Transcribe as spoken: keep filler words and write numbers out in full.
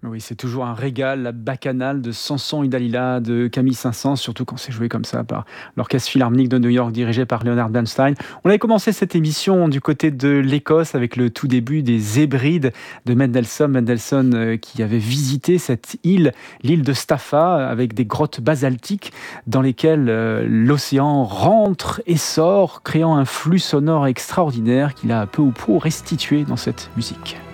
Oui, c'est toujours un régal, la bacchanale de Samson et Dalila de Camille Saint-Saëns, surtout quand c'est joué comme ça par l'Orchestre Philharmonique de New York dirigé par Leonard Bernstein. On avait commencé cette émission du côté de l'Écosse avec le tout début des Hébrides de Mendelssohn. Mendelssohn euh, qui avait visité cette île, l'île de Staffa, avec des grottes basaltiques dans lesquelles euh, l'océan rentre et sort, créant un flux sonore extraordinaire qu'il a peu ou prou restitué dans cette musique.